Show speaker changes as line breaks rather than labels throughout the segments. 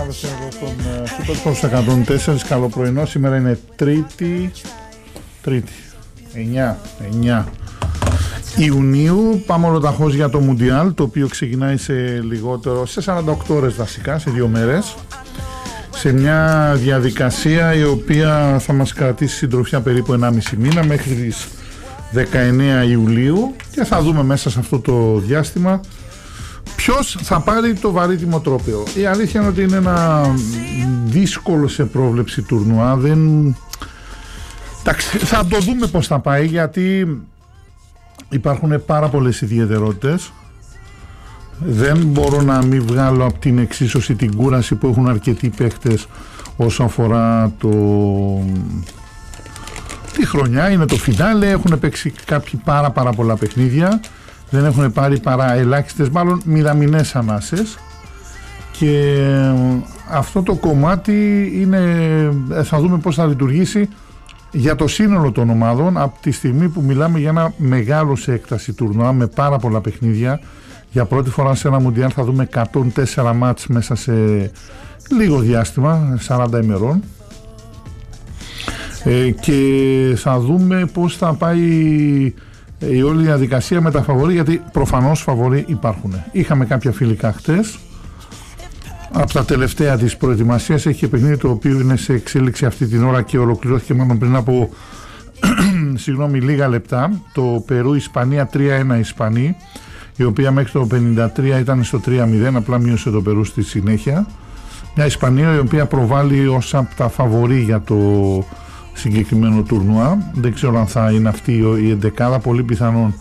Εδώ στον Super Sports 104, καλό πρωινό. Σήμερα είναι Τρίτη 9 Ιουνίου. Πάμε ολοταχώς για το Μουντιάλ, το οποίο ξεκινάει σε 48 ώρες βασικά, σε 2 μέρες. Σε μια διαδικασία η οποία θα μας κρατήσει συντροφιά περίπου 1,5 μήνα μέχρι τις 19 Ιουλίου και θα δούμε μέσα σε αυτό το διάστημα ποιος θα πάρει το βαρύτιμο τρόπαιο. Η αλήθεια είναι ότι είναι ένα δύσκολο σε πρόβλεψη τουρνουά. Θα το δούμε πώς θα πάει, γιατί υπάρχουν πάρα πολλές ιδιαιτερότητες. Δεν μπορώ να μην βγάλω από την εξίσωση την κούραση που έχουν αρκετοί παίχτες όσον αφορά τη χρονιά. Είναι το φινάλε, έχουν παίξει κάποιοι πάρα πολλά παιχνίδια, δεν έχουν πάρει παρά ελάχιστες, μάλλον μηδαμινές ανάσες, και αυτό το κομμάτι θα δούμε πώς θα λειτουργήσει για το σύνολο των ομάδων από τη στιγμή που μιλάμε για ένα μεγάλο σε έκταση τουρνουά με πάρα πολλά παιχνίδια. Για πρώτη φορά σε ένα Μουντιάλ θα δούμε 104 μάτς μέσα σε λίγο διάστημα, 40 ημερών, και θα δούμε πώς θα πάει η όλη διαδικασία με τα φαβορί, γιατί προφανώς φαβορί υπάρχουν. Είχαμε κάποια φιλικά χτες. Από τα τελευταία της προετοιμασίας έχει παιχνίδι το οποίο είναι σε εξέλιξη αυτή την ώρα και ολοκληρώθηκε μάλλον πριν από λίγα λεπτά. Το Περού-Ισπανία 3-1 Ισπανοί, η οποία μέχρι το 53 ήταν στο 3-0, απλά μείωσε το Περού στη συνέχεια. Μια Ισπανία η οποία προβάλλει ως από τα φαβορί για το συγκεκριμένο τουρνουά. Δεν ξέρω αν θα είναι αυτή η εντεκάδα, πολύ πιθανόν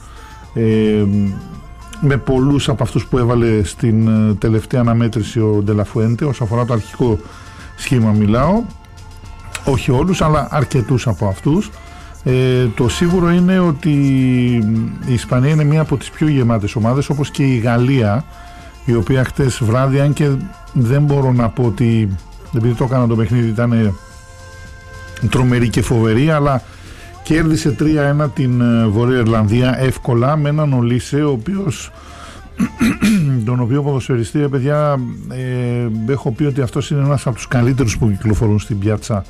με πολλούς από αυτούς που έβαλε στην τελευταία αναμέτρηση ο Ντελαφουέντε. Όσον αφορά το αρχικό σχήμα μιλάω, όχι όλους αλλά αρκετούς από αυτούς. Το σίγουρο είναι ότι η Ισπανία είναι μία από τις πιο γεμάτες ομάδες, όπως και η Γαλλία, η οποία χτες βράδυ, αν και δεν μπορώ να πω ότι, επειδή το έκανα το παιχνίδι, ήταν τρομερή και φοβερή, αλλά κέρδισε 3-1 την Βορεια Ιρλανδία εύκολα, με έναν Ολίσε τον οποίο ποδοσφαιριστή, παιδιά, έχω πει ότι αυτός είναι ένας από τους καλύτερους που κυκλοφορούν στην πιάτσα